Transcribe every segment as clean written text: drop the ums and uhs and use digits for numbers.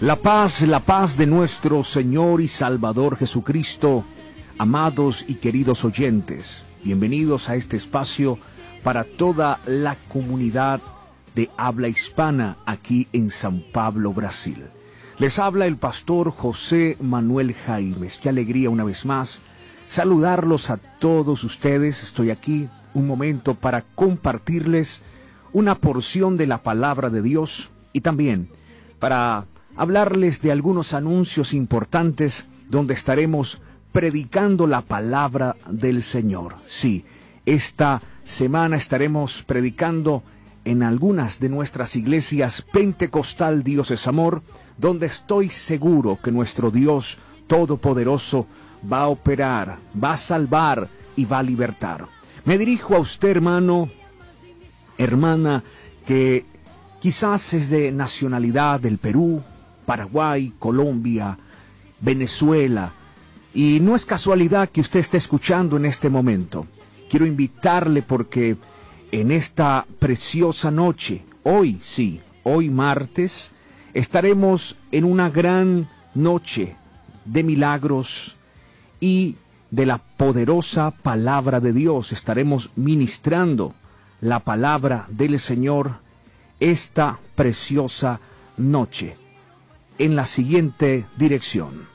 La paz de nuestro Señor y Salvador Jesucristo. Amados y queridos oyentes, bienvenidos a este espacio para toda la comunidad de habla hispana aquí en San Pablo, Brasil. Les habla el pastor José Manuel Jaimes. Qué alegría una vez más saludarlos a todos ustedes. Estoy aquí un momento para compartirles una porción de la palabra de Dios y también para hablarles de algunos anuncios importantes donde estaremos predicando la palabra del Señor. Sí, esta semana estaremos predicando en algunas de nuestras iglesias Pentecostal Dios es Amor, donde estoy seguro que nuestro Dios Todopoderoso va a operar, va a salvar y va a libertar. Me dirijo a usted, hermano, hermana, que quizás es de nacionalidad del Perú, Paraguay, Colombia, Venezuela, y no es casualidad que usted esté escuchando en este momento. Quiero invitarle porque en esta preciosa noche, hoy martes, estaremos en una gran noche de milagros y de la poderosa palabra de Dios. Estaremos ministrando la palabra del Señor esta preciosa noche en la siguiente dirección.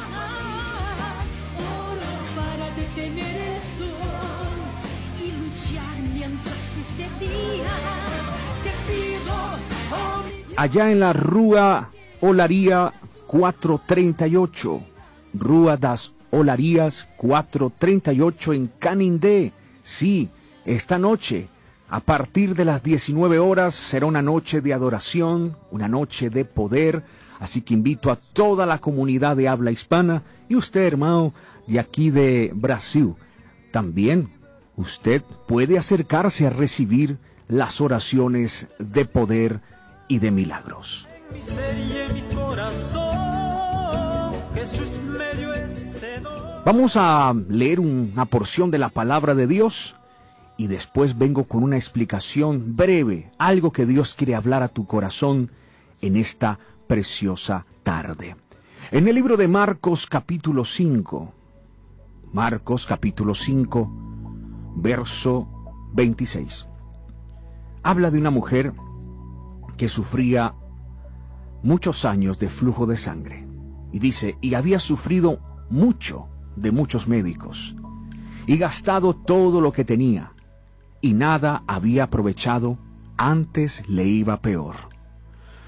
Allá en la Rua Olaria 438, Rua das Olarias 438 en Canindé. Sí, esta noche, a partir de las 19 horas, será una noche de adoración, una noche de poder. Así que invito a toda la comunidad de habla hispana y usted, hermano, de aquí de Brasil. También usted puede acercarse a recibir las oraciones de poder y de milagros. Vamos a leer una porción de la palabra de Dios y después vengo con una explicación breve, algo que Dios quiere hablar a tu corazón en esta preciosa tarde. En el libro de Marcos capítulo 5, verso 26, habla de una mujer que sufría muchos años de flujo de sangre. Y dice, y había sufrido mucho de muchos médicos, y gastado todo lo que tenía, y nada había aprovechado, antes le iba peor.